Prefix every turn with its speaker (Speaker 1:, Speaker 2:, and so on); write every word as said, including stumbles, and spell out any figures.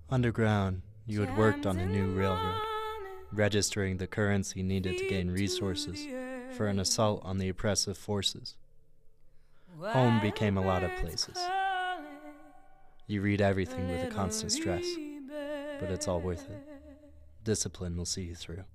Speaker 1: Underground, you had worked on a new railroad, registering the currency needed to gain resources for an assault on the oppressive forces. Home became a lot of places. You read everything with a constant stress, but it's all worth it. Discipline will see you through.